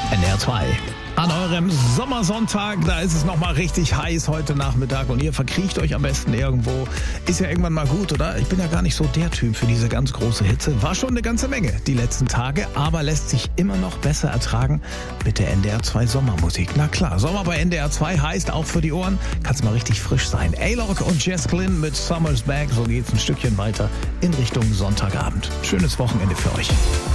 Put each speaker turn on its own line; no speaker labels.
NDR 2. An eurem Sommersonntag, da ist es nochmal richtig heiß heute Nachmittag und ihr verkriecht euch am besten irgendwo. Ist ja irgendwann mal gut, oder? Ich bin ja gar nicht so der Typ für diese ganz große Hitze. War schon eine ganze Menge die letzten Tage, aber lässt sich immer noch besser ertragen mit der NDR 2 Sommermusik. Na klar, Sommer bei NDR 2 heißt auch für die Ohren, kann's mal richtig frisch sein. A-Lock und Jess Glynn mit Summer's Back, so geht's ein Stückchen weiter in Richtung Sonntagabend. Schönes Wochenende für euch.